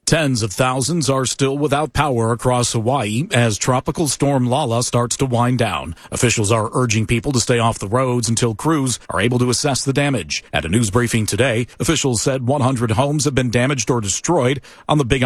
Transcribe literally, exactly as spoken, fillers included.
Tens of thousands are still without power across Hawaii as Tropical Storm Lala starts to wind down. Officials are urging people to stay off the roads until crews are able to assess the damage. At a news briefing today, officials said one hundred homes have been damaged or destroyed on the Big